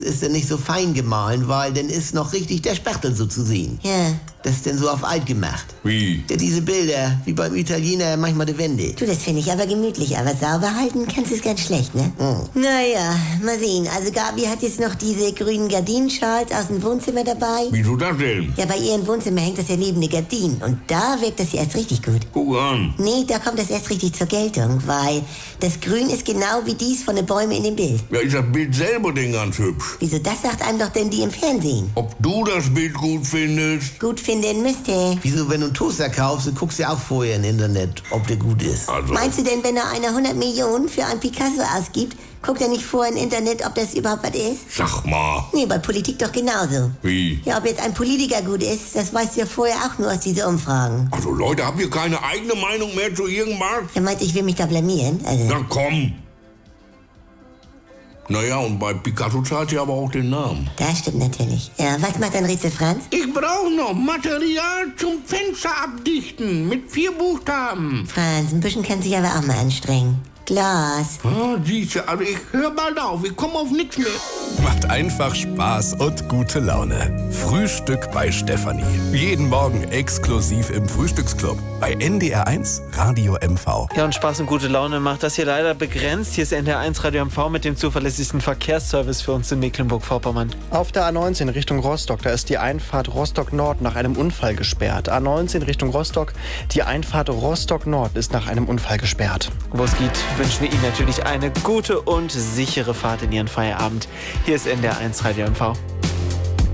ist denn nicht so fein gemahlen, weil dann ist noch richtig der Spachtel so zu sehen. Ja. Das ist denn so auf alt gemacht. Wie? Ja, diese Bilder, wie beim Italiener manchmal die Wände. Du, das finde ich aber gemütlich, aber sauber halten kannst du es ganz schlecht, ne? Naja, mal sehen. Also Gabi hat jetzt noch diese grünen Gardinenschals aus dem Wohnzimmer dabei. Wieso das denn? Ja, bei ihr im Wohnzimmer hängt das ja neben den Gardinen und da wirkt das ja erst richtig gut. Guck an. Nee, da kommt das erst richtig zur Geltung, weil das Grün ist genau wie dies von den Bäumen in dem Bild. Ja, ist das Bild selber denn ganz hübsch? Wieso, das sagt einem doch denn die im Fernsehen. Ob du das Bild gut findest? Gut finden müsste. Wieso, wenn du einen Toaster kaufst, du guckst ja auch vorher im Internet, ob der gut ist. Also, Meinst du denn, wenn da einer 100 Millionen für ein Picasso ausgibt, guckt er nicht vorher im Internet, ob das überhaupt was ist? sag mal. Nee, bei Politik doch genauso. Wie? Ja, ob jetzt ein Politiker gut ist, das weißt du ja vorher auch nur aus diesen Umfragen. Also Leute, habt ihr keine eigene Meinung mehr zu irgendwas? Er meint, ich will mich da blamieren? Also, Na komm. Naja, und bei Picasso zahlt ihr aber auch den Namen. das stimmt natürlich. Ja, was macht ein Rätsel Franz? Ich brauche noch Material zum Fenster abdichten mit 4 Buchstaben. Franz, ein bisschen kann sich aber auch mal anstrengen. Glas. Ah, siehste, also ich höre bald auf, ich komme auf nichts mehr. Macht einfach Spaß und gute Laune. Frühstück bei Stefanie. Jeden Morgen exklusiv im Frühstücksclub bei NDR1 Radio MV. Ja, und Spaß und gute Laune macht das hier leider begrenzt. Hier ist NDR1 Radio MV mit dem zuverlässigsten Verkehrsservice für uns in Mecklenburg-Vorpommern. Auf der A19 Richtung Rostock, da ist die Einfahrt Rostock-Nord nach einem Unfall gesperrt. A19 Richtung Rostock, die Einfahrt Rostock-Nord ist nach einem Unfall gesperrt. Wo es geht, wünschen wir Ihnen natürlich eine gute und sichere Fahrt in Ihren Feierabend. Hier ist NDR1 Radio MV.